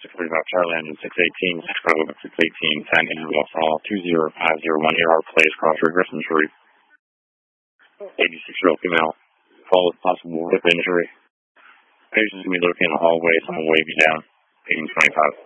635 Charlie Engine 618, 618, San Angelo Fall 20501 ER Place, cross regress injury. 86-year-old female, fall with possible hip injury. Patients can be looking in the hallway, someone wave you down, 1825.